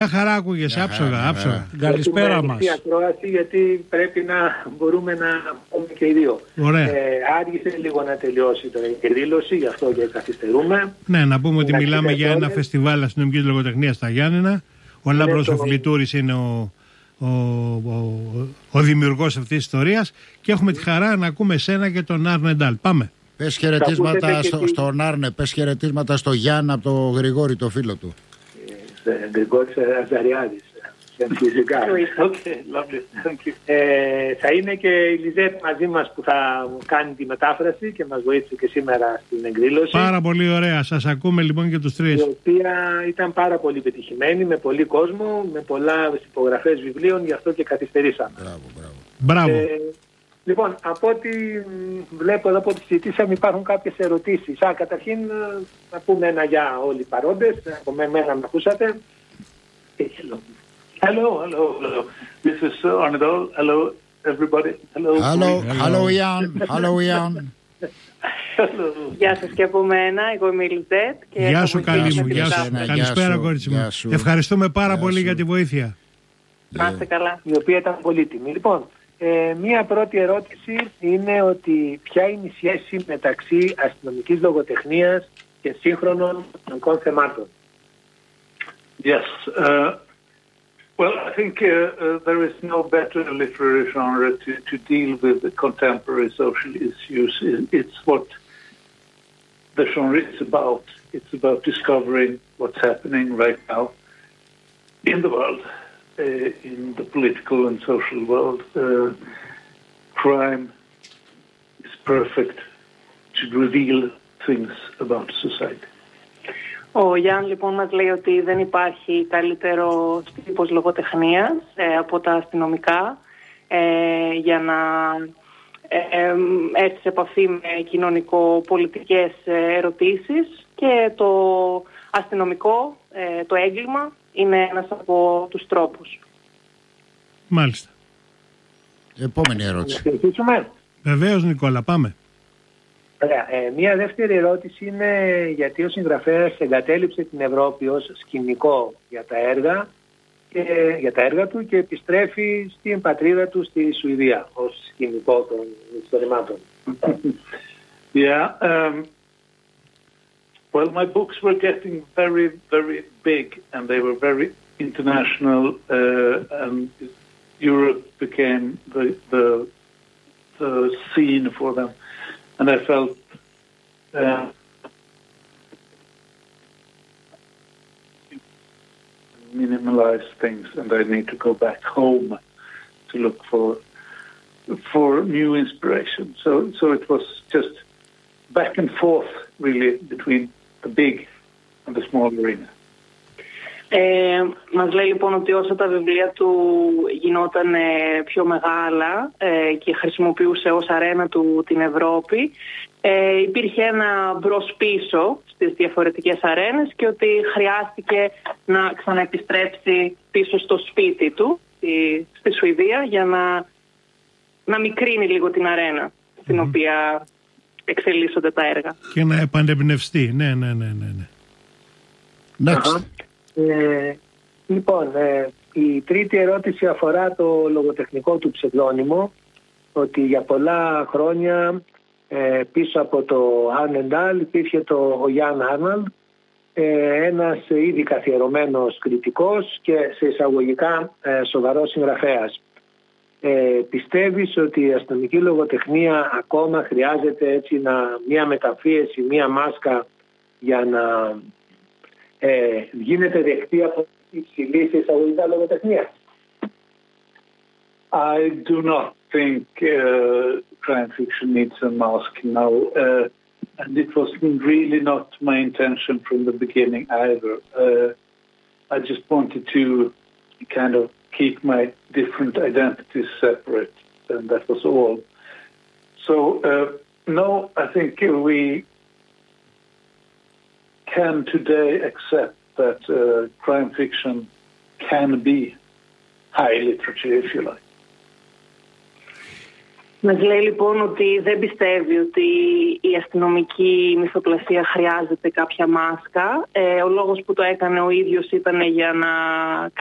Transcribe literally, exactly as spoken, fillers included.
χαρά ακούγεσαι, άψογα, άψογα. Καλησπέρα μας. Ακρόαση, γιατί πρέπει να μπορούμε να πούμε και οι δύο. Ωραία. Ε, άργησε λίγο να τελειώσει το εκδήλωση, γι' αυτό και καθυστερούμε. Ναι, να πούμε ότι να μιλάμε για ένα φεστιβάλ αστυνομικής λογοτεχνίας στα Γιάννενα. Ο Λάμπρος ο Φλιτούρης είναι ο, ο, ο, ο δημιουργός αυτής της ιστορίας και έχουμε τη χαρά να ακούμε εσένα και τον Άρνε Ντάλ. Πάμε. Πες χαιρετίσματα στο, στον Άρνε, πες χαιρετίσματα στο Γιάννα από τον Γρηγόρη, το φίλο του. Γρηγόρης Αζαριάδης. ε, θα είναι και η Λιζέτ μαζί μας που θα κάνει τη μετάφραση και μας βοήθησε και σήμερα στην εκδήλωση. Πάρα πολύ ωραία. Σας ακούμε λοιπόν και τους τρεις. Η οποία ήταν πάρα πολύ πετυχημένη, με πολύ κόσμο, με πολλά υπογραφές βιβλίων, γι' αυτό και καθυστερήσαμε. Μπράβο, μπράβο. Μπράβο. Ε, λοιπόν, από ό,τι βλέπω εδώ από ό,τι συζητήσαμε υπάρχουν κάποιες ερωτήσεις. Α, καταρχήν να πούμε ένα για όλοι οι παρόντες. Από μένα με ακούσατε. Hello, hello, hello. This is Arne Dahl. Hello, everybody. Hello. Hello, hello, Ian. Hello, Ian. Γεια σας και από μένα, εγώ είμαι η Λιζέτ. Γεια σου, καλή μου. Γεια σου. Καλησπέρα, κορίτσι μου. Ευχαριστούμε πάρα πολύ για τη βοήθεια. Να είστε καλά. Η οποία ήταν πολύτιμη. Λοιπόν, ε, μία πρώτη ερώτηση είναι ότι ποια είναι η σχέση μεταξύ αστυνομικής λογοτεχνίας και σύγχρονων αστυνομικών θεμάτων. Yes. Uh, well, I think uh, uh, there is no better literary genre to, to deal with the contemporary social issues. It's what the genre is about. It's about discovering what's happening right now in the world, uh, in the political and social world. Uh, crime is perfect to reveal things about society. Ο Γιάνν λοιπόν μας λέει ότι δεν υπάρχει καλύτερο τύπος λογοτεχνίας ε, από τα αστυνομικά ε, για να ε, ε, έρθει σε επαφή με κοινωνικο-πολιτικές ερωτήσεις και το αστυνομικό, ε, το έγκλημα είναι ένας από τους τρόπους. Μάλιστα. Επόμενη ερώτηση. Βεβαίως, Νικόλα, πάμε. Ωραία. Ε, μία δεύτερη ερώτηση είναι γιατί ο συγγραφέας εγκατέλειψε την Ευρώπη ως σκηνικό για τα έργα, και, για τα έργα του και επιστρέφει στην πατρίδα του στη Σουηδία ως σκηνικό των ιστορημάτων. Yeah. Um, well, my books were getting very, very big and they were very international uh, and Europe became the, the, the scene for them. And I felt uh, minimalize things, and I need to go back home to look for for new inspiration. So, so it was just back and forth, really, between the big and the small arena. Ε, μας λέει λοιπόν ότι όσο τα βιβλία του γινόταν ε, πιο μεγάλα ε, και χρησιμοποιούσε ως αρένα του την Ευρώπη, ε, υπήρχε ένα μπρος πίσω στις διαφορετικές αρένες και ότι χρειάστηκε να ξαναεπιστρέψει πίσω στο σπίτι του στη, στη Σουηδία για να, να μικρύνει λίγο την αρένα στην mm-hmm. οποία εξελίσσονται τα έργα. Και να επανεμπνευστεί, ναι, ναι, ναι, ναι, ναι. Next. Ε, λοιπόν, ε, η τρίτη ερώτηση αφορά το λογοτεχνικό του ψευδόνυμο, ότι για πολλά χρόνια ε, πίσω από το Άρνε Ντάλ υπήρχε το ο Γιάνν Άρναλντ, ε, ένας ήδη καθιερωμένος κριτικός και σε εισαγωγικά ε, σοβαρός συγγραφέας. Ε, πιστεύεις ότι η αστυνομική λογοτεχνία ακόμα χρειάζεται έτσι να, μια μεταμφίεση, μια μάσκα για να Ε, γίνεται δεκτή από υψηλή εισαγωγικά λογοτεχνία? I do not think uh, crime fiction needs a mask now, uh, and it was really not my intention from the beginning either. Uh, I just wanted to kind of keep my different identities separate, and that was all. So, uh, no, I think we can today accept that uh, crime fiction can be high literature, if you like. Μας λέει λοιπόν ότι δεν πιστεύει ότι η αστυνομική μυθοπλασία χρειάζεται κάποια μάσκα. Ε, ο λόγος που το έκανε ο ίδιος ήταν για να